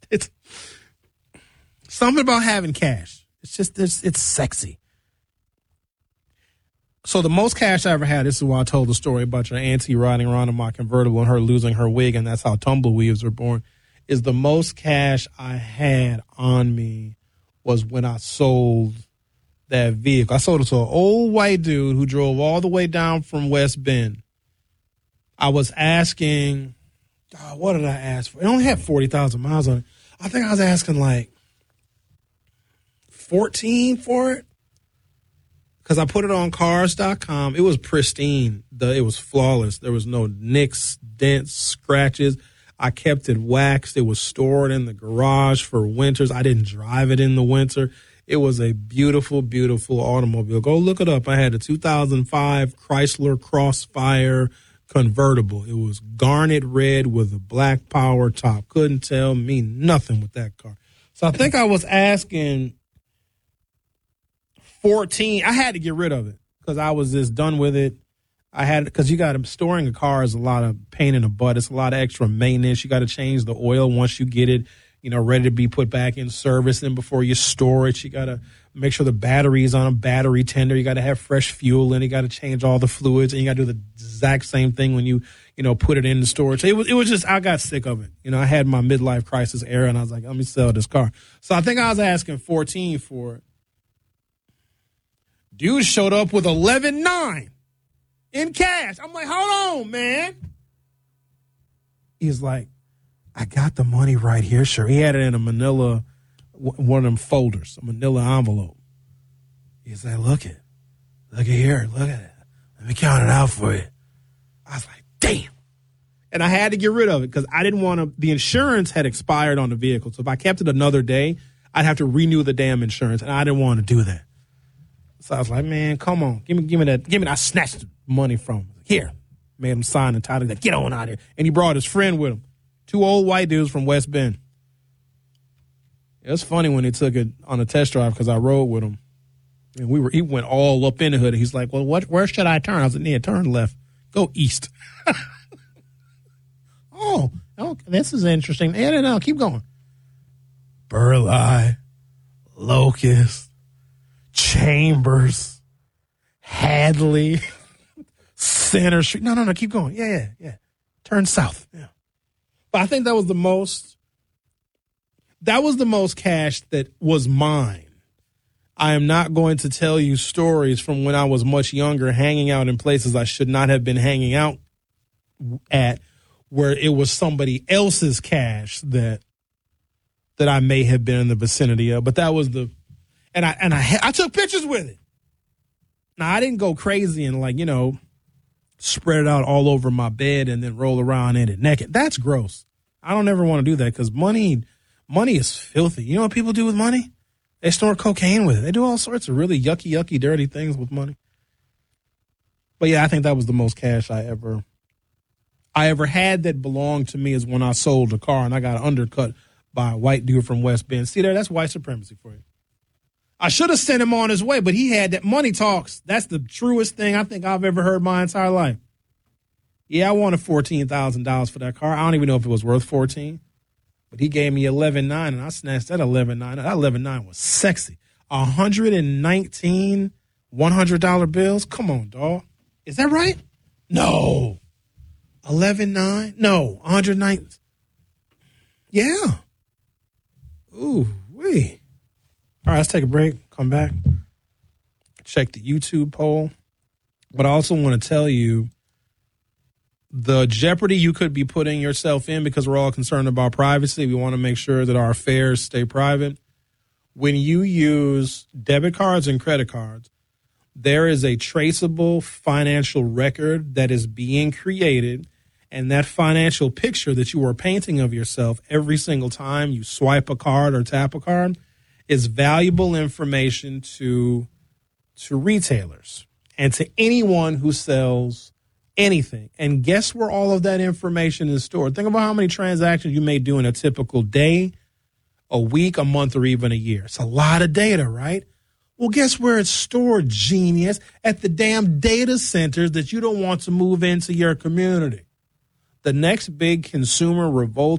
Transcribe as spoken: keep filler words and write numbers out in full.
It's something about having cash. It's just, it's, it's sexy. So the most cash I ever had, this is why I told the story about your auntie riding around in my convertible and her losing her wig, and that's how tumbleweeds are born, is the most cash I had on me was when I sold that vehicle. I sold it to an old white dude who drove all the way down from West Bend. I was asking, God, what did I ask for? It only had forty thousand miles on it. I think I was asking like fourteen for it because I put it on cars dot com. It was pristine. The, it was flawless. There was no nicks, dents, scratches. I kept it waxed. It was stored in the garage for winters. I didn't drive it in the winter. It was a beautiful, beautiful automobile. Go look it up. I had a two thousand five Chrysler Crossfire convertible. It was garnet red with a black power top. Couldn't tell me nothing with that car. So I think I was asking fourteen. I had to get rid of it because I was just done with it. I had, because you got to, storing a car is a lot of pain in the butt. It's a lot of extra maintenance. You got to change the oil once you get it, you know, ready to be put back in service. And before you store it, you got to make sure the battery is on a battery tender. You got to have fresh fuel in it. You got to change all the fluids, and you got to do the exact same thing when you, you know, put it in the storage. It was, it was just, I got sick of it. You know, I had my midlife crisis era, and I was like, let me sell this car. So I think I was asking fourteen for it. Dude showed up with eleven nine in cash. I'm like, hold on, man. He's like, I got the money right here. Sure. He had it in a manila, one of them folders, a manila envelope. He's like, look it. Look at here. Look at it. Let me count it out for you. I was like, damn. And I had to get rid of it because I didn't want to, the insurance had expired on the vehicle. So if I kept it another day, I'd have to renew the damn insurance. And I didn't want to do that. So I was like, man, come on. Give me, give me that. Give me that. I snatched the money from him. Here. Made him sign the title. Like, get on out of here. And he brought his friend with him. Two old white dudes from West Bend. It was funny when he took it on a test drive because I rode with him. And we were, he went all up in the hood. He's like, well, what, where should I turn? I was like, yeah, turn left. Go east. oh, okay. This is interesting. Yeah, no, no, keep going. Burleigh, Locust, Chambers, Hadley, Center Street. No, no, no, keep going. Yeah, yeah, yeah. Turn south. Yeah. But I think that was the most, that was the most cash that was mine. I am not going to tell you stories from when I was much younger, hanging out in places I should not have been hanging out at, where it was somebody else's cash that that I may have been in the vicinity of. But that was the, and I and I I took pictures with it. Now I didn't go crazy and like, you know, spread it out all over my bed and then roll around in it naked. That's gross. I don't ever want to do that because money, money is filthy. You know what people do with money? They snort cocaine with it. They do all sorts of really yucky, yucky, dirty things with money. But yeah, I think that was the most cash I ever, I ever had that belonged to me is when I sold a car and I got undercut by a white dude from West Bend. See there, that's white supremacy for you. I should have sent him on his way, but he had that money talks. That's the truest thing I think I've ever heard my entire life. Yeah, I wanted fourteen thousand dollars for that car. I don't even know if it was worth fourteen. But he gave me eleven nine, and I snatched that eleven nine. That eleven nine was sexy. one hundred nineteen one hundred dollar bills? Come on, dog. Is that right? No. eleven nine? No. one hundred nine. Yeah. Ooh, wee. All right, let's take a break. Come back. Check the YouTube poll. But I also want to tell you the jeopardy you could be putting yourself in because we're all concerned about privacy. We want to make sure that our affairs stay private. When you use debit cards and credit cards, there is a traceable financial record that is being created, and that financial picture that you are painting of yourself every single time you swipe a card or tap a card is valuable information to, to retailers and to anyone who sells anything. And guess where all of that information is stored? Think about how many transactions you may do in a typical day, a week, a month, or even a year. It's a lot of data, right? Well, guess where it's stored, genius? At the damn data centers that you don't want to move into your community. The next big consumer revolt